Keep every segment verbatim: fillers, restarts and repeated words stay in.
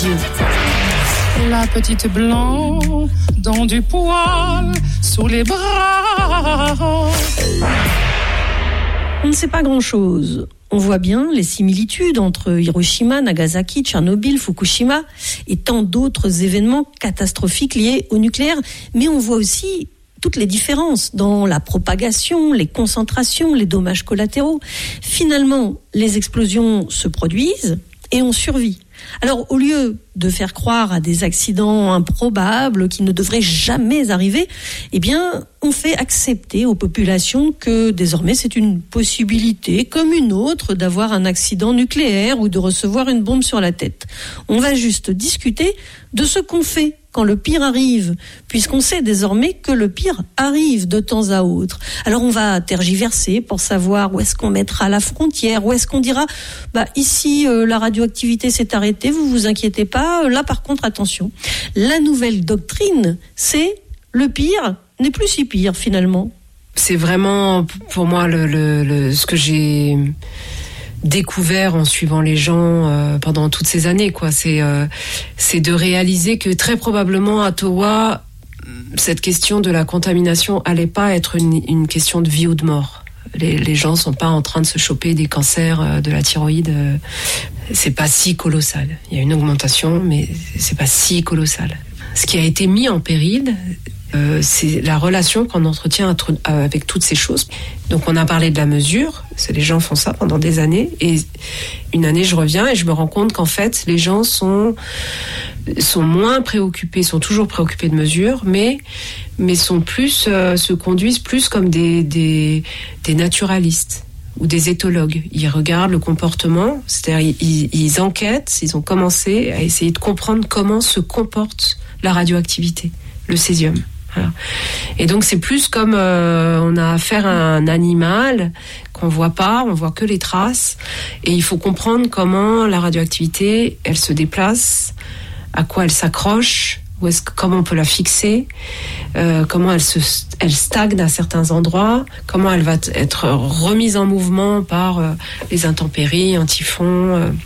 yeux. La petite blanc dans du poil sous les bras. On ne sait pas grand-chose. On voit bien les similitudes entre Hiroshima, Nagasaki, Tchernobyl, Fukushima et tant d'autres événements catastrophiques liés au nucléaire. Mais on voit aussi toutes les différences dans la propagation, les concentrations, les dommages collatéraux. Finalement, les explosions se produisent et on survit. Alors, au lieu de faire croire à des accidents improbables qui ne devraient jamais arriver, eh bien, on fait accepter aux populations que désormais c'est une possibilité comme une autre d'avoir un accident nucléaire ou de recevoir une bombe sur la tête. On va juste discuter de ce qu'on fait quand le pire arrive, puisqu'on sait désormais que le pire arrive de temps à autre. Alors on va tergiverser pour savoir où est-ce qu'on mettra la frontière, où est-ce qu'on dira bah ici euh, la radioactivité s'est arrêtée, vous vous inquiétez pas, là par contre attention. La nouvelle doctrine, c'est le pire n'est plus si pire finalement. C'est vraiment pour moi le, le, le ce que j'ai découvert en suivant les gens euh, pendant toutes ces années, quoi. C'est euh, c'est de réaliser que très probablement à Towa, cette question de la contamination allait pas être une, une question de vie ou de mort. Les, les gens sont pas en train de se choper des cancers euh, de la thyroïde. Euh, c'est pas si colossal. Il y a une augmentation, mais c'est pas si colossal. Ce qui a été mis en péril, Euh, c'est la relation qu'on entretient avec toutes ces choses. Donc on a parlé de la mesure, c'est, les gens font ça pendant des années, et une année je reviens et je me rends compte qu'en fait les gens sont, sont moins préoccupés, sont toujours préoccupés de mesure, mais, mais sont plus, euh, se conduisent plus comme des, des, des naturalistes ou des éthologues. Ils regardent le comportement, c'est-à-dire ils, ils enquêtent, ils ont commencé à essayer de comprendre comment se comporte la radioactivité, le césium. Voilà. Et donc c'est plus comme euh, on a affaire à un animal qu'on voit pas, on voit que les traces, et il faut comprendre comment la radioactivité, elle se déplace, à quoi elle s'accroche, où est-ce, comment on peut la fixer, euh, comment elle se, elle stagne à certains endroits, comment elle va t- être remise en mouvement par euh, les intempéries, un typhon. Euh,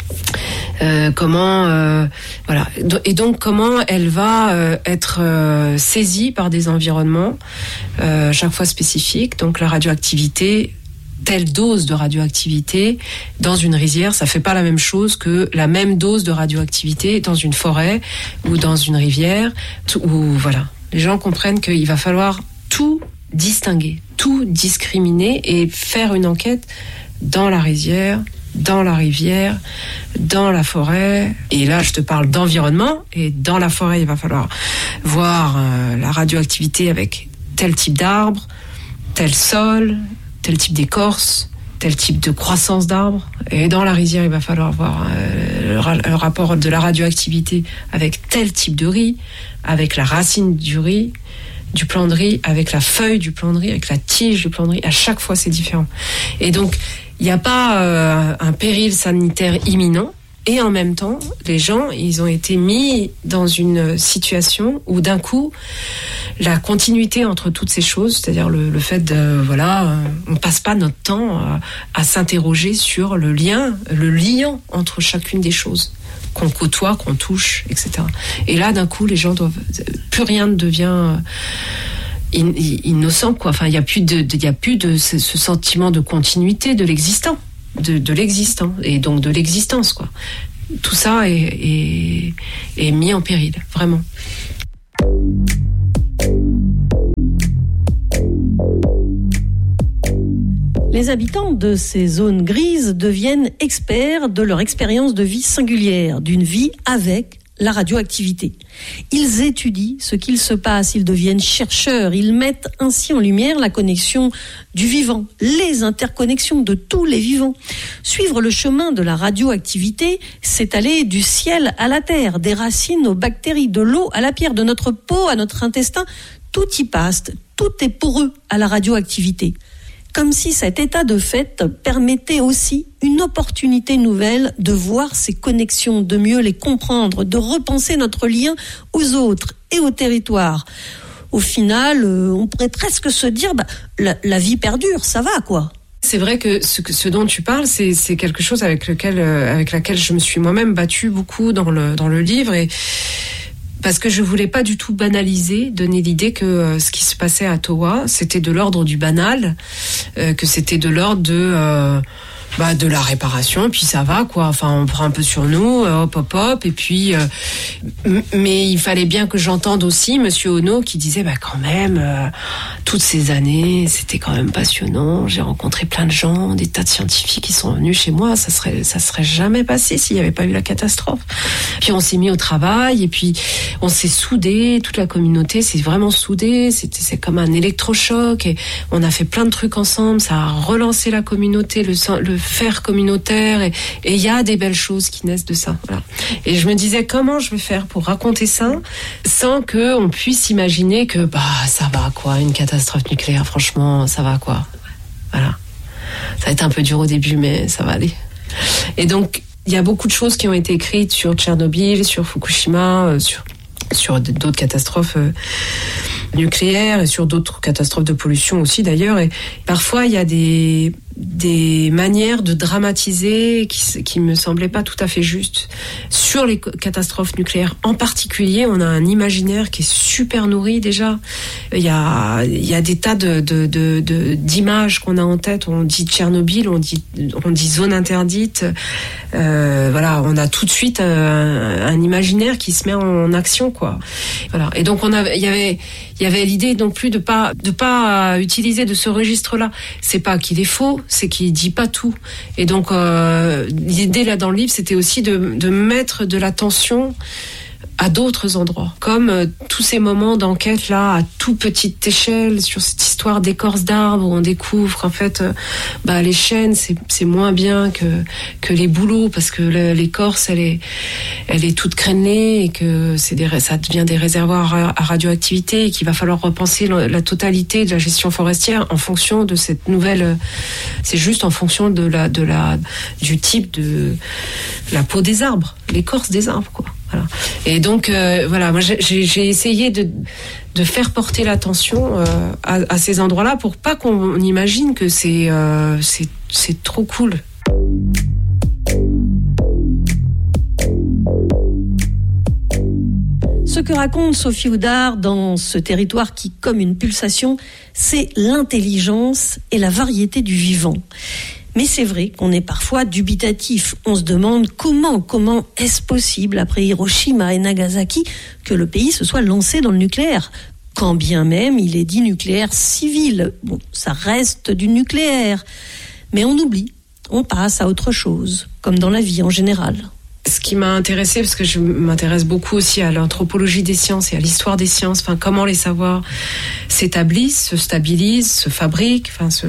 Euh, comment euh, voilà, et donc comment elle va euh, être euh, saisie par des environnements euh, chaque fois spécifiques. Donc la radioactivité, telle dose de radioactivité dans une rizière, ça fait pas la même chose que la même dose de radioactivité dans une forêt ou dans une rivière. Ou voilà, les gens comprennent qu'il va falloir tout distinguer, tout discriminer et faire une enquête dans la rizière, dans la rivière, dans la forêt. Et là, je te parle d'environnement. Et dans la forêt, il va falloir voir euh, la radioactivité avec tel type d'arbre, tel sol, tel type d'écorce, tel type de croissance d'arbre. Et dans la rizière, il va falloir voir euh, le, ra- le rapport de la radioactivité avec tel type de riz, avec la racine du riz, du plant de riz, avec la feuille du plant de riz, avec la tige du plant de riz. À chaque fois, c'est différent. Et donc, il n'y a pas euh, un péril sanitaire imminent, et en même temps, les gens, ils ont été mis dans une situation où d'un coup, la continuité entre toutes ces choses, c'est-à-dire le, le fait de, voilà, euh, on passe pas notre temps à, à s'interroger sur le lien, le liant entre chacune des choses qu'on côtoie, qu'on touche, et cetera. Et là, d'un coup, les gens doivent, plus rien ne devient innocent, quoi. Enfin, il y a plus de, il y a plus de ce, ce sentiment de continuité de l'existant, de, de l'existant, et donc de l'existence, quoi. Tout ça est, est, est mis en péril, vraiment. Les habitants de ces zones grises deviennent experts de leur expérience de vie singulière, d'une vie avec la radioactivité. Ils étudient ce qu'il se passe, ils deviennent chercheurs, ils mettent ainsi en lumière la connexion du vivant, les interconnexions de tous les vivants. Suivre le chemin de la radioactivité, c'est aller du ciel à la terre, des racines aux bactéries, de l'eau à la pierre, de notre peau à notre intestin, tout y passe, tout est poreux à la radioactivité. Comme si cet état de fait permettait aussi une opportunité nouvelle de voir ces connexions, de mieux les comprendre, de repenser notre lien aux autres et au territoire. Au final, euh, on pourrait presque se dire, bah, la, la vie perdure, ça va, quoi. C'est vrai que ce, ce dont tu parles, c'est, c'est quelque chose avec lequel, euh, avec laquelle je me suis moi-même battue beaucoup dans le, dans le livre, et parce que je voulais pas du tout banaliser, donner l'idée que euh, ce qui se passait à Towa, c'était de l'ordre du banal, euh, que c'était de l'ordre de euh, bah de la réparation, puis ça va quoi. Enfin, on prend un peu sur nous, hop hop hop, et puis. Euh, mais il fallait bien que j'entende aussi Monsieur Ono qui disait bah quand même euh, toutes ces années, c'était quand même passionnant. J'ai rencontré plein de gens, des tas de scientifiques qui sont venus chez moi. Ça serait ça serait jamais passé s'il n'y avait pas eu la catastrophe. Puis on s'est mis au travail et puis on s'est soudés. Toute la communauté s'est vraiment soudée. C'était c'est comme un électrochoc et on a fait plein de trucs ensemble. Ça a relancé la communauté, le le faire communautaire, et il y a des belles choses qui naissent de ça. Voilà. Et je me disais comment je vais faire pour raconter ça sans que on puisse imaginer que bah ça va quoi, une catastrophe nucléaire, franchement ça va quoi. Voilà. Ça va être un peu dur au début mais ça va aller. Et donc il y a beaucoup de choses qui ont été écrites sur Tchernobyl, sur Fukushima, euh, sur sur d'autres catastrophes euh, nucléaires et sur d'autres catastrophes de pollution aussi d'ailleurs. Et parfois il y a des des manières de dramatiser qui qui me semblaient pas tout à fait justes sur les catastrophes nucléaires. En particulier, on a un imaginaire qui est super nourri déjà. Il y a il y a des tas de de de, de d'images qu'on a en tête. On dit Tchernobyl, on dit on dit zone interdite. Euh, voilà, on a tout de suite un, un imaginaire qui se met en action quoi. Voilà. Et donc on avait il y avait il y avait l'idée non plus de pas de pas utiliser de ce registre-là. C'est pas qu'il est faux, c'est qu'il dit pas tout. Et donc euh, l'idée là dans le livre, c'était aussi de de mettre de l'attention à d'autres endroits, comme euh, tous ces moments d'enquête là à toute petite échelle sur cette histoire d'écorce d'arbres où on découvre qu'en fait euh, bah les chênes c'est c'est moins bien que que les bouleaux parce que le, l'écorce elle est elle est toute crénelée et que c'est des ça devient des réservoirs à, à radioactivité et qu'il va falloir repenser la, la totalité de la gestion forestière en fonction de cette nouvelle c'est juste en fonction de la de la du type de la peau des arbres, l'écorce des arbres quoi. Voilà. Et donc euh, voilà, moi j'ai, j'ai essayé de de faire porter l'attention euh, à, à ces endroits-là pour pas qu'on imagine que c'est euh, c'est c'est trop cool. Ce que raconte Sophie Houdard dans ce territoire qui, comme une pulsation, c'est l'intelligence et la variété du vivant. Mais c'est vrai qu'on est parfois dubitatif. On se demande comment, comment est-ce possible, après Hiroshima et Nagasaki, que le pays se soit lancé dans le nucléaire. Quand bien même il est dit nucléaire civil. Bon, ça reste du nucléaire. Mais on oublie, on passe à autre chose, comme dans la vie en général. Ce qui m'a intéressée, parce que je m'intéresse beaucoup aussi à l'anthropologie des sciences et à l'histoire des sciences, enfin comment les savoirs s'établissent, se stabilisent, se fabriquent, enfin se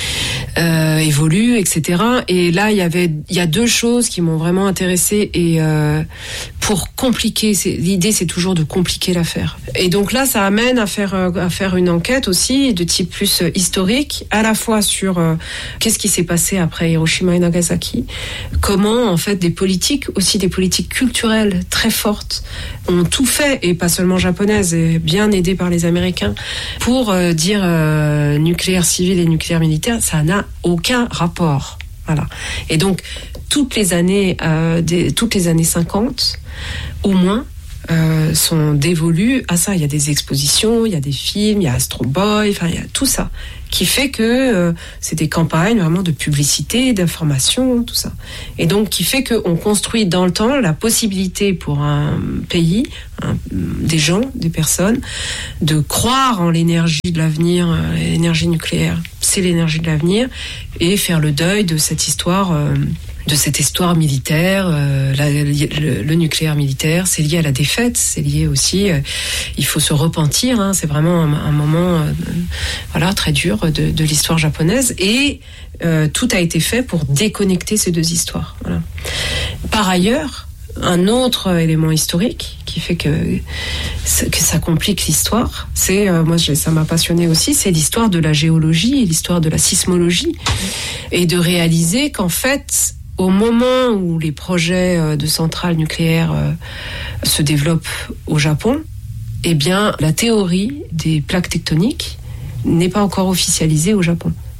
euh, évoluent, et cetera. Et là, il y avait, il y a deux choses qui m'ont vraiment intéressée et euh, pour compliquer, c'est, l'idée c'est toujours de compliquer l'affaire. Et donc là, ça amène à faire à faire une enquête aussi de type plus historique, à la fois sur euh, qu'est-ce qui s'est passé après Hiroshima et Nagasaki, comment en fait des politiques aussi des politiques culturelles très fortes ont tout fait, et pas seulement japonaises, et bien aidées par les Américains, pour euh, dire euh, nucléaire civil et nucléaire militaire, ça n'a aucun rapport. Voilà. Et donc, toutes les années, euh, des, toutes les années cinquante, au moins, euh, sont dévolues à ça. Il y a des expositions, il y a des films, il y a Astro Boy, enfin, il y a tout ça, qui fait que euh, c'est des campagnes vraiment de publicité, d'information, tout ça. Et donc, qui fait qu'on construit dans le temps la possibilité pour un pays, un, des gens, des personnes, de croire en l'énergie de l'avenir, l'énergie nucléaire, c'est l'énergie de l'avenir, et faire le deuil de cette histoire... Euh, de cette histoire militaire, euh, la, le, le nucléaire militaire, c'est lié à la défaite, c'est lié aussi, euh, il faut se repentir, hein, c'est vraiment un, un moment euh, voilà, très dur de, de l'histoire japonaise, et euh, tout a été fait pour déconnecter ces deux histoires. Voilà. Par ailleurs, un autre élément historique qui fait que, que ça complique l'histoire, c'est, euh, moi ça m'a passionné aussi, c'est l'histoire de la géologie et l'histoire de la sismologie, et de réaliser qu'en fait, au moment où les projets de centrales nucléaires se développent au Japon, eh bien, la théorie des plaques tectoniques n'est pas encore officialisée au Japon.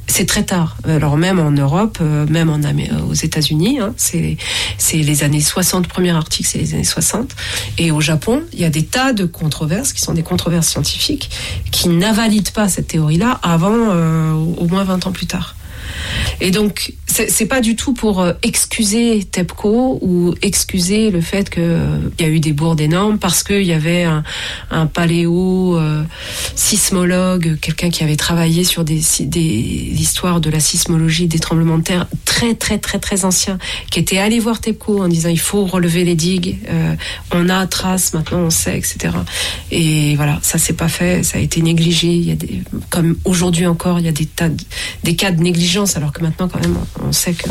c'est très tard. Alors même en Europe, euh, même en Amé- aux États-Unis, hein, c'est, c'est les années soixante, premier article, c'est les années soixante. Et au Japon, il y a des tas de controverses, qui sont des controverses scientifiques, qui n'invalident pas cette théorie-là avant euh, au moins vingt ans plus tard. Et donc, c'est, c'est pas du tout pour euh, excuser TEPCO ou excuser le fait qu'il euh, y a eu des bourdes énormes parce qu'il y avait un, un paléo euh, sismologue, quelqu'un qui avait travaillé sur des, des histoires de la sismologie, des tremblements de terre très très très très anciens, qui était allé voir TEPCO en disant il faut relever les digues, euh, on a trace, maintenant on sait, et cetera. Et voilà, ça c'est pas fait, ça a été négligé. Il y a des, comme aujourd'hui encore, il y a des tas de, des cas de négligence, alors que maintenant quand même on, on sait que.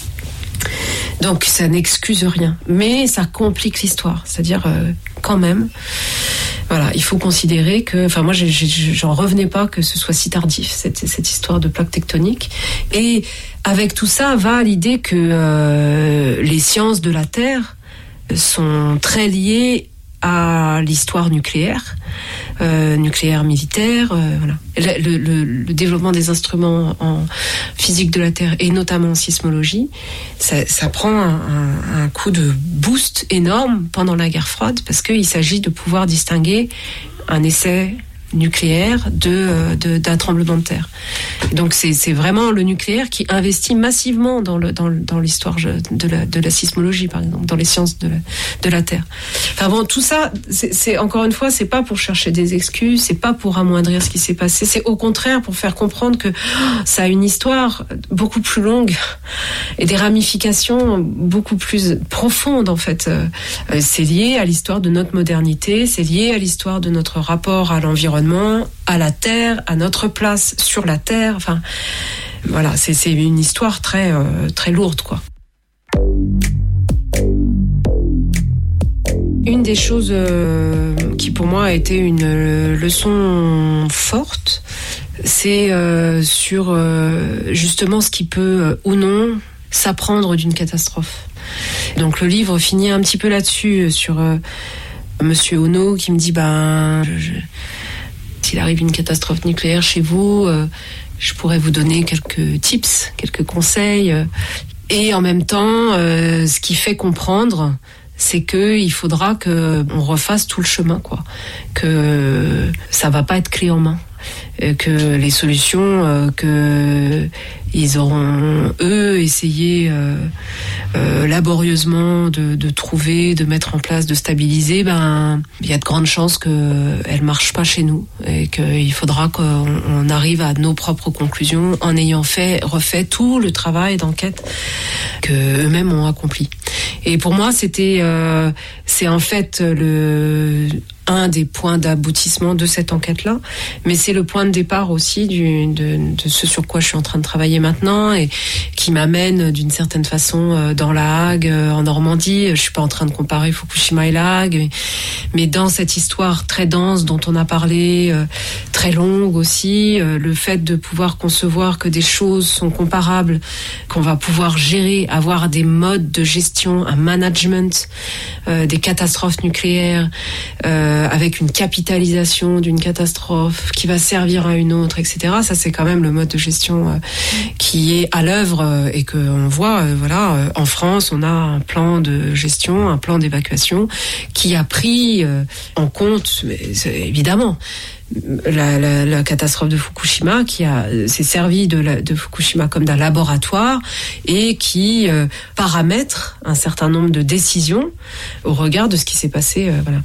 Donc ça n'excuse rien, mais ça complique l'histoire. C'est-à-dire euh, quand même, voilà, il faut considérer que, enfin moi j'ai, j'ai, j'en revenais pas que ce soit si tardif cette, cette histoire de plaque tectonique. Et avec tout ça va l'idée que euh, les sciences de la Terre sont très liées à l'histoire nucléaire, euh, nucléaire militaire, euh, voilà. Le, le, le développement des instruments en physique de la Terre et notamment en sismologie, ça, ça prend un, un, un coup de boost énorme pendant la guerre froide parce qu'il s'agit de pouvoir distinguer un essai nucléaire de, de d'un tremblement de terre. Donc c'est c'est vraiment le nucléaire qui investit massivement dans le dans dans l'histoire de la de la sismologie par exemple, dans les sciences de la de la Terre. Enfin bon, tout ça c'est, c'est encore une fois, c'est pas pour chercher des excuses, c'est pas pour amoindrir ce qui s'est passé, c'est au contraire pour faire comprendre que oh, ça a une histoire beaucoup plus longue et des ramifications beaucoup plus profondes en fait. Euh, c'est lié à l'histoire de notre modernité, c'est lié à l'histoire de notre rapport à l'environnement, à la Terre, à notre place sur la Terre. Enfin, voilà, c'est, c'est une histoire très, euh, très lourde, quoi. Une des choses euh, qui pour moi a été une euh, leçon forte, c'est euh, sur euh, justement ce qui peut euh, ou non s'apprendre d'une catastrophe. Donc le livre finit un petit peu là-dessus, sur euh, Monsieur Ono qui me dit ben je, je, s'il arrive une catastrophe nucléaire chez vous, euh, je pourrais vous donner quelques tips, quelques conseils. Euh, et en même temps, euh, ce qui fait comprendre, c'est que il faudra que on refasse tout le chemin, quoi. Que ça va pas être clé en main. Que les solutions euh, que ils auront eux essayé euh, euh, laborieusement de, de trouver, de mettre en place, de stabiliser, ben il y a de grandes chances qu'elles marchent pas chez nous et qu'il faudra qu'on on arrive à nos propres conclusions en ayant fait refait tout le travail d'enquête que eux-mêmes ont accompli. Et pour moi, c'était euh, c'est en fait le un des points d'aboutissement de cette enquête-là, mais c'est le point de départ aussi du, de, de ce sur quoi je suis en train de travailler maintenant et qui m'amène d'une certaine façon dans la Hague, en Normandie. Je suis pas en train de comparer Fukushima et la Hague, mais, mais dans cette histoire très dense dont on a parlé, très longue aussi, le fait de pouvoir concevoir que des choses sont comparables, qu'on va pouvoir gérer, avoir des modes de gestion, un management euh, des catastrophes nucléaires, euh, avec une capitalisation d'une catastrophe qui va servir à une autre, et cetera. Ça, c'est quand même le mode de gestion euh, qui est à l'œuvre euh, et que on voit. Euh, voilà, euh, en France, on a un plan de gestion, un plan d'évacuation qui a pris euh, en compte, mais, évidemment, La, la, la catastrophe de Fukushima, qui a s'est servi de, la, de Fukushima comme d'un laboratoire et qui euh, paramètre un certain nombre de décisions au regard de ce qui s'est passé. Euh, voilà.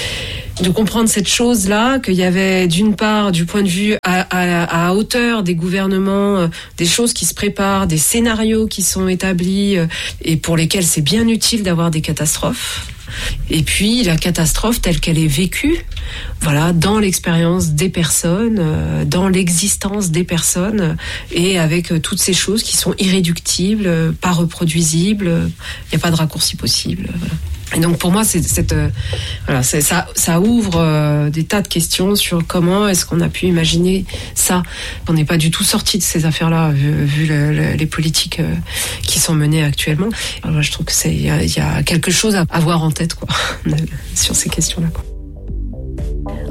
De comprendre cette chose-là, qu'il y avait d'une part, du point de vue à, à, à hauteur des gouvernements, euh, des choses qui se préparent, des scénarios qui sont établis euh, et pour lesquels c'est bien utile d'avoir des catastrophes. Et puis la catastrophe telle qu'elle est vécue, voilà, dans l'expérience des personnes, euh, dans l'existence des personnes, euh, et avec euh, toutes ces choses qui sont irréductibles, euh, pas reproduisibles, il euh, n'y a pas de raccourci possible. Euh, voilà. Et donc pour moi, c'est cette euh, voilà, c'est, ça, ça ouvre euh, des tas de questions sur comment est-ce qu'on a pu imaginer ça. On n'est pas du tout sorti de ces affaires-là, vu, vu le, le, les politiques euh, qui sont menées actuellement. Alors, je trouve que c'est il y, y a quelque chose à avoir en tête, quoi, sur ces questions-là, quoi.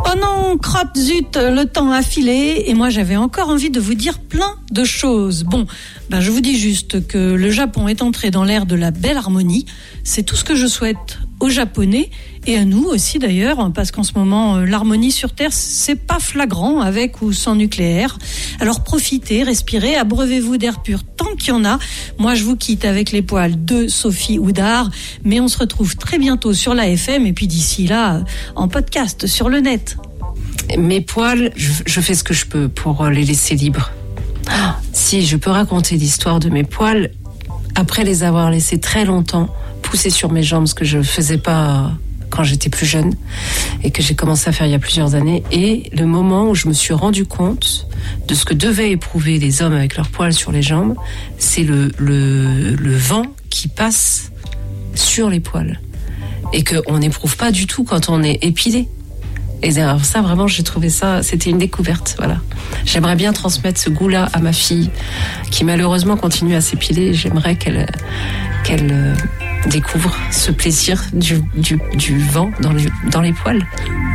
Oh non, crotte, zut, le temps a filé et moi j'avais encore envie de vous dire plein de choses. Bon, ben je vous dis juste que le Japon est entré dans l'ère de la belle harmonie. C'est tout ce que je souhaite aux Japonais et à nous aussi d'ailleurs, parce qu'en ce moment l'harmonie sur Terre c'est pas flagrant avec ou sans nucléaire. Alors profitez, respirez, abreuvez-vous d'air pur tant qu'il y en a. Moi je vous quitte avec les poils de Sophie Houdard, mais on se retrouve très bientôt sur la F M et puis d'ici là en podcast sur le net. Mes poils, je, je fais ce que je peux pour les laisser libres. Ah, si je peux raconter l'histoire de mes poils après les avoir laissés très longtemps pousser sur mes jambes, ce que je faisais pas quand j'étais plus jeune et que j'ai commencé à faire il y a plusieurs années, et le moment où je me suis rendu compte de ce que devaient éprouver les hommes avec leurs poils sur les jambes, c'est le, le, le vent qui passe sur les poils et qu'on n'éprouve pas du tout quand on est épilé. Et ça, vraiment, j'ai trouvé ça, c'était une découverte, voilà. J'aimerais bien transmettre ce goût-là à ma fille, qui malheureusement continue à s'épiler. J'aimerais qu'elle, qu'elle euh, découvre ce plaisir du, du, du vent dans les, dans les poils.